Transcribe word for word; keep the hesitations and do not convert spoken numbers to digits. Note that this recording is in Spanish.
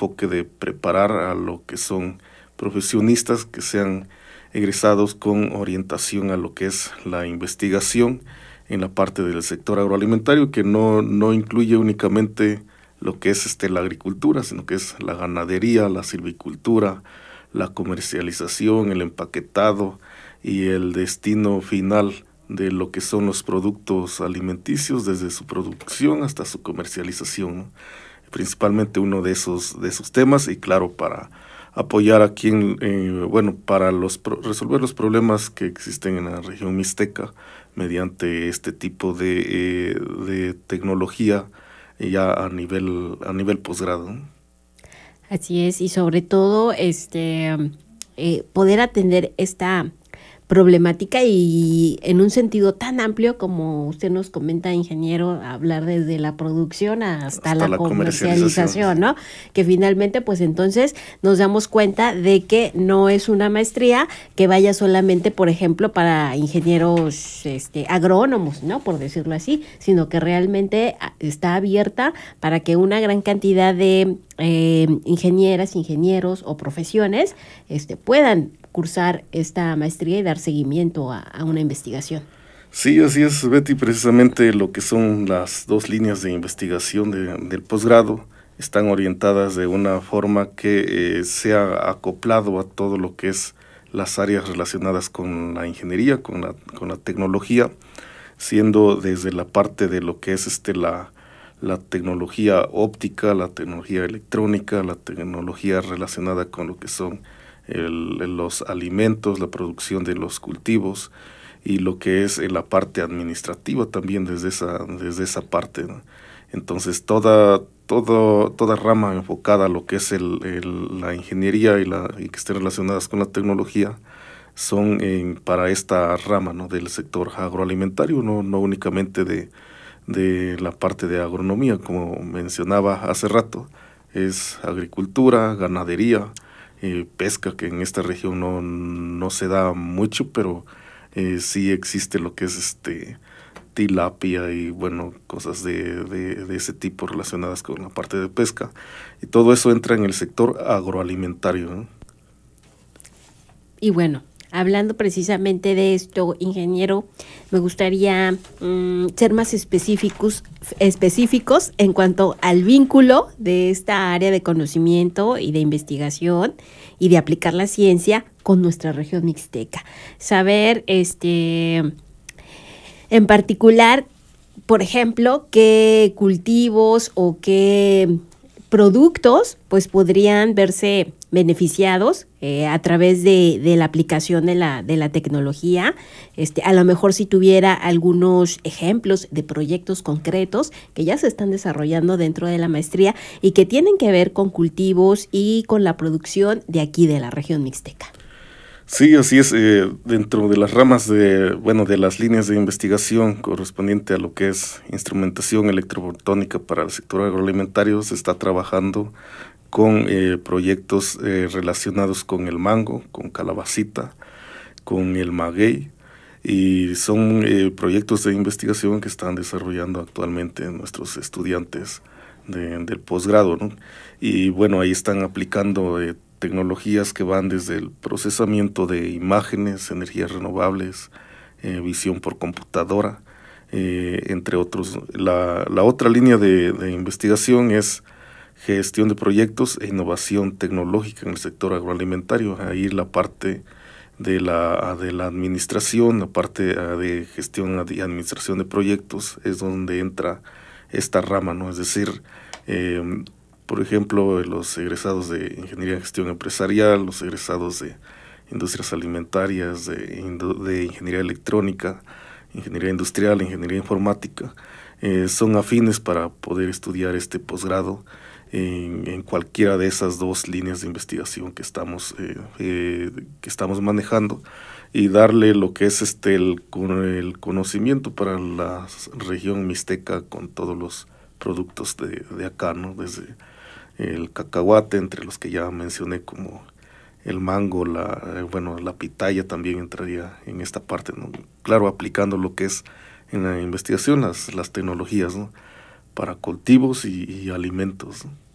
enfoque de preparar a lo que son profesionistas que sean egresados con orientación a lo que es la investigación en la parte del sector agroalimentario, que no, no incluye únicamente lo que es este, la agricultura, sino que es la ganadería, la silvicultura, la comercialización, el empaquetado y el destino final de lo que son los productos alimenticios, desde su producción hasta su comercialización, ¿no? Principalmente uno de esos, de esos temas, y claro, para apoyar a quien, eh, bueno, para los pro, resolver los problemas que existen en la región mixteca mediante este tipo de, eh, de tecnología ya a nivel, a nivel posgrado, ¿no? Así es, y sobre todo este eh, poder atender esta problemática y en un sentido tan amplio como usted nos comenta, ingeniero, hablar desde la producción hasta, hasta la, la comercialización, ¿no? Que finalmente, pues entonces nos damos cuenta de que no es una maestría que vaya solamente, por ejemplo, para ingenieros este, agrónomos, ¿no? Por decirlo así, sino que realmente está abierta para que una gran cantidad de eh, ingenieras, ingenieros o profesiones este, puedan cursar esta maestría y dar seguimiento a, a una investigación. Sí, así es, Betty. Precisamente lo que son las dos líneas de investigación de, del posgrado están orientadas de una forma que eh, sea acoplado a todo lo que es las áreas relacionadas con la ingeniería, con la, con la tecnología, siendo desde la parte de lo que es este la, la tecnología óptica, la tecnología electrónica, la tecnología relacionada con lo que son El, los alimentos, la producción de los cultivos y lo que es la parte administrativa también desde esa, desde esa parte, ¿no? Entonces toda, todo, toda rama enfocada a lo que es el, el, la ingeniería y, la, y que estén relacionadas con la tecnología son en, para esta rama, ¿no? Del sector agroalimentario, no, no únicamente de, de la parte de agronomía, como mencionaba hace rato, es agricultura, ganadería, Eh, pesca, que en esta región no, no se da mucho, pero eh, sí existe lo que es este tilapia y bueno, cosas de, de, de ese tipo relacionadas con la parte de pesca, y todo eso entra en el sector agroalimentario, ¿no? Y bueno, hablando precisamente de esto, ingeniero, me gustaría um, ser más específicos, específicos en cuanto al vínculo de esta área de conocimiento y de investigación y de aplicar la ciencia con nuestra región mixteca. Saber, este, en particular, por ejemplo, qué cultivos o qué productos pues podrían verse beneficiados eh, a través de, de la aplicación de la, de la tecnología. Este, a lo mejor si tuviera algunos ejemplos de proyectos concretos que ya se están desarrollando dentro de la maestría y que tienen que ver con cultivos y con la producción de aquí de la región mixteca. Sí, así es. Eh, dentro de las ramas de, bueno, de las líneas de investigación correspondiente a lo que es instrumentación electrofotónica para el sector agroalimentario, se está trabajando con eh, proyectos eh, relacionados con el mango, con calabacita, con el maguey, y son eh, proyectos de investigación que están desarrollando actualmente nuestros estudiantes de, del posgrado, ¿no? Y bueno, ahí están aplicando eh, tecnologías que van desde el procesamiento de imágenes, energías renovables, eh, visión por computadora, eh, entre otros. La, la otra línea de, de investigación es gestión de proyectos e innovación tecnológica en el sector agroalimentario. Ahí la parte de la, de la administración, la parte de gestión y administración de proyectos es donde entra esta rama, ¿no? Es decir, eh, por ejemplo, los egresados de Ingeniería en Gestión Empresarial, los egresados de Industrias Alimentarias, de, de Ingeniería Electrónica, Ingeniería Industrial, Ingeniería Informática, eh, son afines para poder estudiar este posgrado en, en cualquiera de esas dos líneas de investigación que estamos, eh, eh, que estamos manejando, y darle lo que es este el, el conocimiento para la región mixteca con todos los productos de, de acá, ¿no? Desde el cacahuate, entre los que ya mencioné, como el mango, la eh, bueno, la pitaya también entraría en esta parte, ¿no? Claro, aplicando lo que es en la investigación las, las tecnologías, ¿no? Para cultivos y, y alimentos, ¿no?